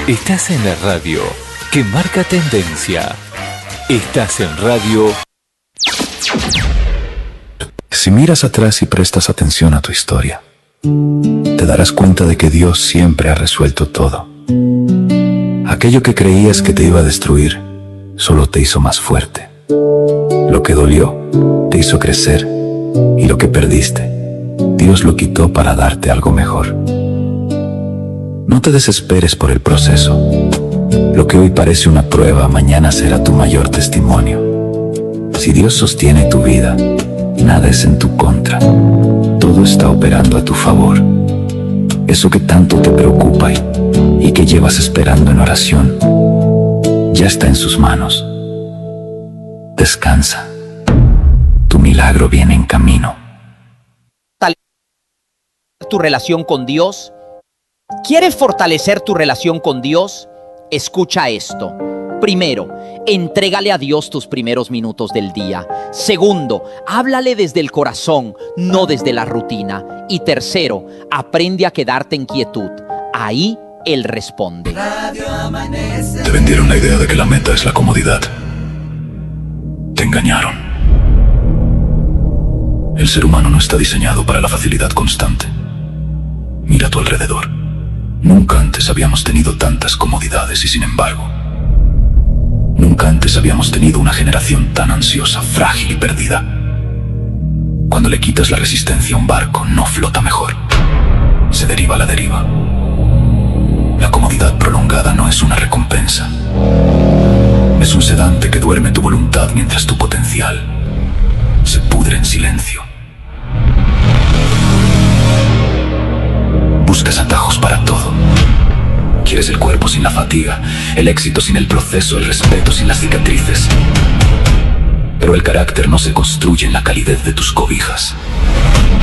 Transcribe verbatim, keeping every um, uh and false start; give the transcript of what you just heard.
Estás en la radio que marca tendencia. Estás en radio. Si miras atrás y prestas atención a tu historia, te darás cuenta de que Dios siempre ha resuelto todo. Aquello que creías que te iba a destruir, solo te hizo más fuerte. Lo que dolió, te hizo crecer, y lo que perdiste, Dios lo quitó para darte algo mejor. No te desesperes por el proceso. Lo que hoy parece una prueba, mañana será tu mayor testimonio. Si Dios sostiene tu vida, nada es en tu contra. Todo está operando a tu favor. Eso que tanto te preocupa y, y que llevas esperando en oración, ya está en sus manos. Descansa. Tu milagro viene en camino. Tu relación con Dios. ¿Quieres fortalecer tu relación con Dios? Escucha esto. Primero, entrégale a Dios tus primeros minutos del día. Segundo, háblale desde el corazón, no desde la rutina. Y tercero, aprende a quedarte en quietud. Ahí Él responde. Te vendieron la idea de que la meta es la comodidad. Te engañaron. El ser humano no está diseñado para la facilidad constante. Mira a tu alrededor. Nunca antes habíamos tenido tantas comodidades y sin embargo, nunca antes habíamos tenido una generación tan ansiosa, frágil y perdida. Cuando le quitas la resistencia a un barco, no flota mejor. Se deriva a la deriva. La comodidad prolongada no es una recompensa. Es un sedante que duerme tu voluntad mientras tu potencial se pudre en silencio. Buscas atajos para todo. Quieres el cuerpo sin la fatiga, el éxito sin el proceso, el respeto sin las cicatrices. Pero el carácter no se construye en la calidez de tus cobijas.